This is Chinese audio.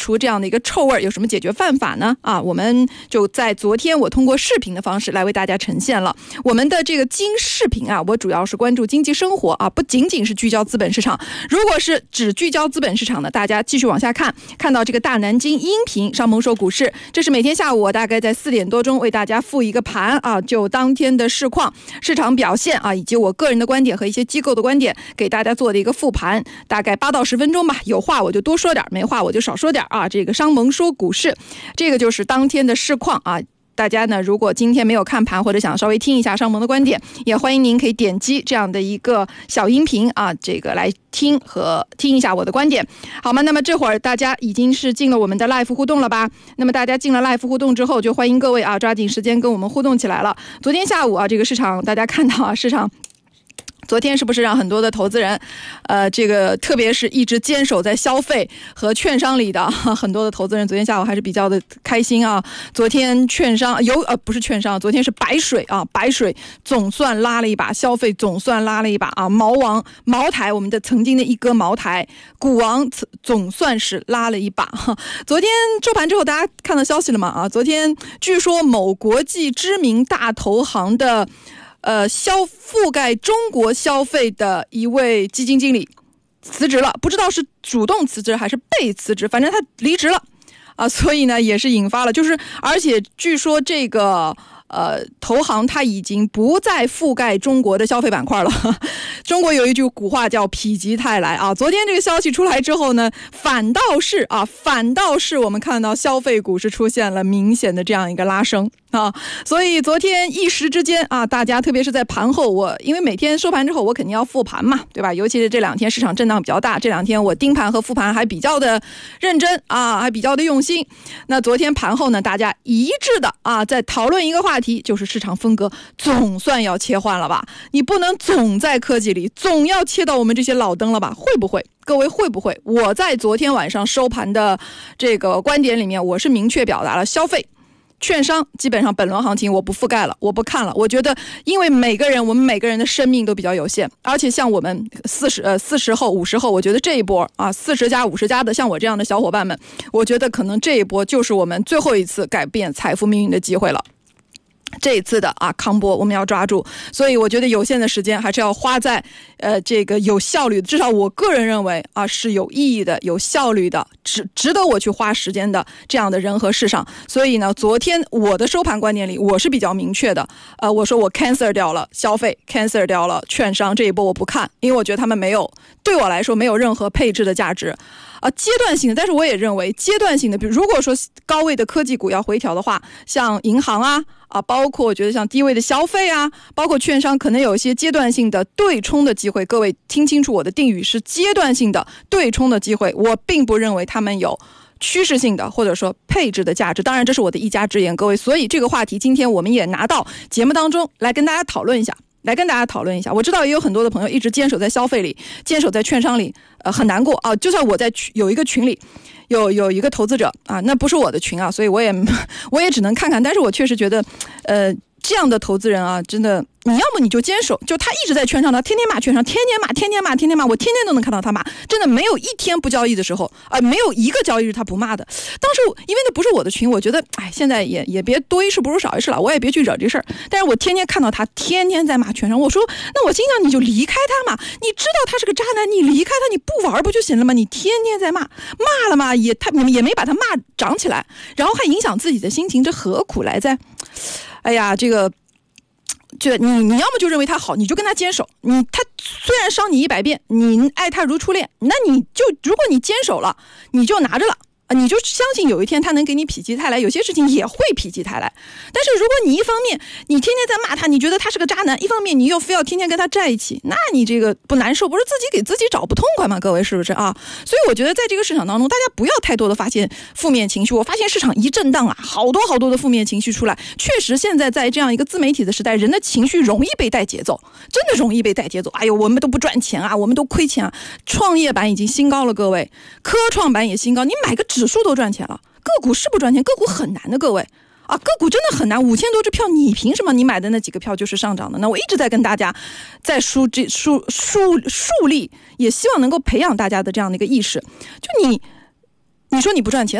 除这样的一个臭味，有什么解决办法呢？我们就在昨天我通过视频的方式来为大家呈现了我们的这个经视频我主要是关注经济生活不仅仅是聚焦资本市场。如果是只聚焦资本市场呢，大家继续往下看到这个大南京音频商盟说股市，这是每天下午我大概在4点多钟为大家复一个盘就当天的市况、市场表现以及我个人的观点和一些机构的观点给大家做的一个复盘，大概8到10分钟吧，有话我就多说点，没话我就少说点这个商盟说股市，这个就是当天的市况大家呢，如果今天没有看盘或者想稍微听一下商盟的观点，也欢迎您可以点击这样的一个小音频这个来听一下我的观点，好吗？那么这会儿大家已经是进了我们的 live 互动了吧？那么大家进了 live 互动之后，就欢迎各位抓紧时间跟我们互动起来了。昨天下午这个市场大家看到市场昨天是不是让很多的投资人这个特别是一直坚守在消费和券商里的很多的投资人昨天下午还是比较的开心昨天券商不是券商，昨天是白水白水总算拉了一把，消费总算拉了一把茅台，我们的曾经的一哥茅台，股王总算是拉了一把昨天收盘之后大家看到消息了吗昨天据说某国际知名大投行的覆盖中国消费的一位基金经理辞职了，不知道是主动辞职还是被辞职，反正他离职了所以呢也是引发了而且据说这个投行它已经不再覆盖中国的消费板块了中国有一句古话叫否极泰来昨天这个消息出来之后呢，反倒是我们看到消费股市出现了明显的这样一个拉升所以昨天一时之间大家特别是在盘后，因为每天收盘之后我肯定要复盘嘛，对吧？尤其是这2天市场震荡比较大，这2天我盯盘和复盘还比较的认真还比较的用心。那昨天盘后呢，大家一致的在讨论一个话题，就是市场风格总算要切换了吧？你不能总在科技里，总要切到我们这些老登了吧？会不会？各位会不会？我在昨天晚上收盘的这个观点里面，我是明确表达了消费券商基本上本轮行情我不覆盖了，我不看了。我觉得因为我们每个人的生命都比较有限，而且像我们40后50后，我觉得这一波40加50加的像我这样的小伙伴们，我觉得可能这一波就是我们最后一次改变财富命运的机会了。这一次的康波我们要抓住，所以我觉得有限的时间还是要花在这个有效率的，至少我个人认为是有意义的、有效率的、值得我去花时间的这样的人和事上。所以呢，昨天我的收盘观点里我是比较明确的，我说我 cancel 掉了消费， cancel 掉了券商，这一波我不看，因为我觉得他们对我来说没有任何配置的价值。阶段性的，但是我也认为阶段性的，比如如果说高位的科技股要回调的话，像银行包括我觉得像低位的消费包括券商可能有一些阶段性的对冲的机会。各位听清楚我的定语是阶段性的对冲的机会，我并不认为他们有趋势性的或者说配置的价值，当然这是我的一家之言，各位。所以这个话题今天我们也拿到节目当中来跟大家讨论一下。我知道也有很多的朋友一直坚守在消费里，坚守在券商里，很难过就算我在有一个群里有一个投资者那不是我的群所以我也只能看看，但是我确实觉得这样的投资人真的，你要么你就坚守，就他一直在券商，他天天骂券商，天天骂，我天天都能看到他骂，真的没有一天不交易的时候没有一个交易日他不骂的。当时因为那不是我的群，我觉得现在也别多一事不如少一事了，我也别去惹这事儿。但是我天天看到他天天在骂券商，我说那我心想你就离开他嘛，你知道他是个渣男，你离开他，你不玩不就行了吗？你天天在骂了嘛，你们也没把他骂涨起来，然后还影响自己的心情，这何苦来哉？哎呀，这个就你要么就认为他好，你就跟他坚守，他虽然伤你100遍，你爱他如初恋，那你就如果你坚守了，你就拿着了你就相信有一天他能给你否极泰来，有些事情也会否极泰来。但是如果你一方面你天天在骂他，你觉得他是个渣男，一方面你又非要天天跟他在一起，那你这个不难受，不是自己给自己找不痛快吗？各位是不是所以我觉得在这个市场当中，大家不要太多的发现负面情绪。我发现市场一震荡好多的负面情绪出来，确实现在在这样一个自媒体的时代，人的情绪容易被带节奏，真的容易被带节奏。哎呦，我们都不赚钱我们都亏钱创业板已经新高了，各位，科创板也新高，你买个指数都赚钱了，个股是不赚钱，个股很难的，各位个股真的很难，5000多只票，你凭什么你买的那几个票就是上涨的呢？我一直在跟大家在树立，也希望能够培养大家的这样的一个意识。就你说你不赚钱，